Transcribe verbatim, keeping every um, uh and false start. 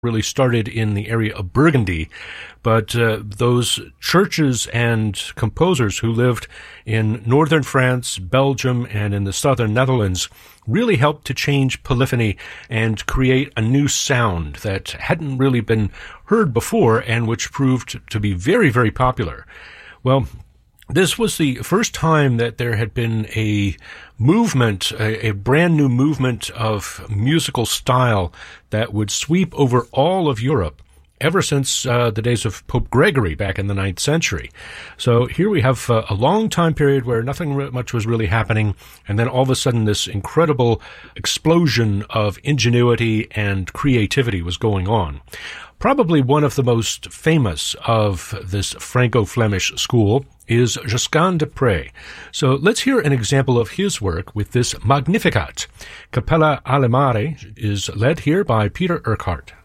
really started in the area of Burgundy, but uh, those churches and composers who lived in northern France, Belgium, and in the southern Netherlands really helped to change polyphony and create a new sound that hadn't really been heard before and which proved to be very, very popular. Well, this was the first time that there had been a movement, a, a brand new movement of musical style that would sweep over all of Europe ever since uh, the days of Pope Gregory back in the ninth century. So here we have uh, a long time period where nothing re- much was really happening, and then all of a sudden this incredible explosion of ingenuity and creativity was going on. Probably one of the most famous of this Franco-Flemish school is Josquin des Prez. So let's hear an example of his work with this Magnificat. Cappella alle Mare is led here by Peter Urquhart.